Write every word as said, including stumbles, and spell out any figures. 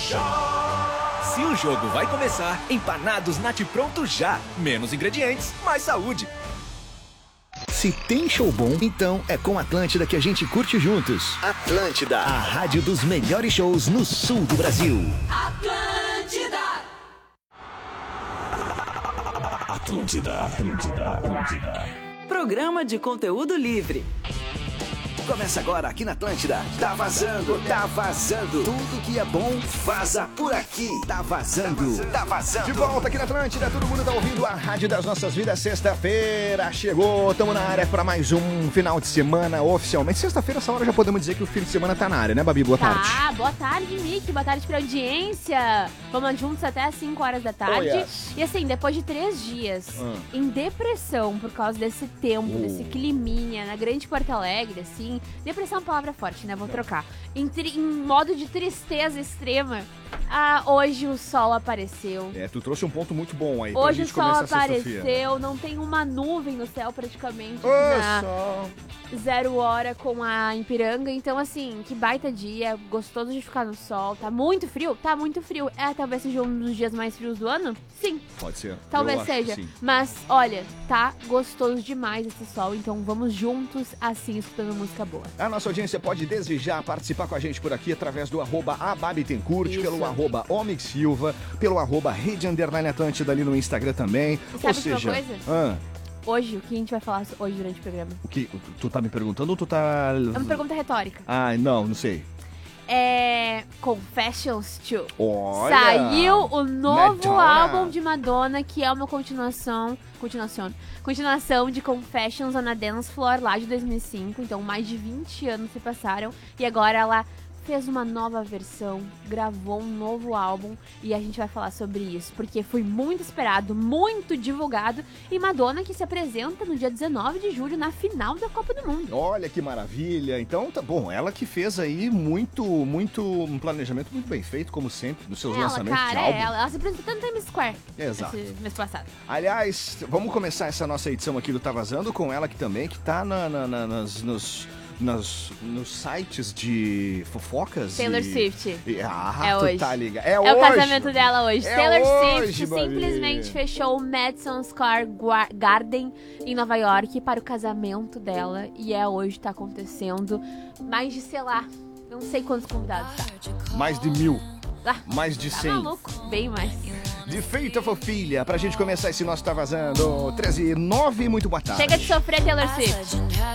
já. Se o jogo vai começar, empanados Nat Pronto já. Menos ingredientes, mais saúde. Se tem show bom, então é com Atlântida que a gente curte juntos. Atlântida, a rádio dos melhores shows no sul do Brasil. Atlântida. Atlântida, Atlântida, Atlântida. Programa de conteúdo livre. Começa agora aqui na Atlântida. Tá vazando, tá vazando. Tudo que é bom, vaza por aqui. Tá vazando, tá vazando. De volta aqui na Atlântida, todo mundo tá ouvindo a Rádio das Nossas Vidas. Sexta-feira chegou, tamo na área pra mais um final de semana oficialmente. Sexta-feira, essa hora já podemos dizer que o fim de semana tá na área, né, Babi? Boa tá, tarde. Ah, boa tarde, Nick. Boa tarde pra audiência. Vamos juntos até as cinco horas da tarde. Oh, yes. E assim, depois de três dias hum. em depressão por causa desse tempo, uh. desse climinha na grande Porto Alegre, assim. Depressão é uma palavra forte, né? Vou trocar. Em, tri- em modo de tristeza extrema, ah, hoje o sol apareceu. É, tu trouxe um ponto muito bom aí pra Hoje o gente sol começar a sexta-feira. apareceu, não tem uma nuvem no céu praticamente. Ô, na sol. Zero hora com a Ipiranga. Então, assim, que baita dia, gostoso de ficar no sol. Tá muito frio? Tá muito frio. É, talvez seja um dos dias mais frios do ano? Sim. Pode ser. Talvez Eu acho seja. que sim. Mas, olha, tá gostoso demais esse sol. Então, vamos juntos, assim, escutando música boa. A nossa audiência pode desejar participar com a gente por aqui através do arroba Ababitencourt, pelo arroba Omix Silva, pelo arroba Rede Underline Atlântida ali no Instagram também. E Ou sabe de seja, uma coisa? Ah, Hoje, o que a gente vai falar hoje durante o programa? o que? Tu tá me perguntando ou tu tá... É uma pergunta retórica. Ah, não, não sei. É... Confessions dois. Olha! Saiu o novo Madonna. álbum de Madonna, que é uma continuação... Continuação. Continuação de Confessions on a Dance Floor, lá de dois mil e cinco. Então, mais de vinte anos se passaram. E agora ela fez uma nova versão, gravou um novo álbum. E a gente vai falar sobre isso, porque foi muito esperado, muito divulgado. E Madonna que se apresenta no dia dezenove de julho, na final da Copa do Mundo. Olha que maravilha. Então, tá bom, ela que fez aí muito, muito, um planejamento muito bem feito, como sempre, nos seus Ela, lançamentos cara, de é álbum. ela. Ela se apresentou no Times Square. Exato. Esse mês passado. Aliás, vamos começar essa nossa edição aqui do Tá Vazando com ela que também, que tá na, na, na, nas, nos, nas, nos sites de fofocas. Taylor e, Swift. E, ah, É tu hoje. tá ligado. É, É hoje, o casamento Babi. dela hoje. É Taylor hoje, Swift Babi. simplesmente fechou o Madison Square Gua- Garden em Nova York para o casamento dela. E é hoje, tá acontecendo. Mais de, sei lá, eu não sei quantos convidados tá. Mais de mil. Ah, Mais de tá cem. maluco, bem mais. De feita fofilha, pra gente começar esse nosso Tá Vazando. treze e nove, muito boa tarde. Chega de sofrer, Taylor Swift.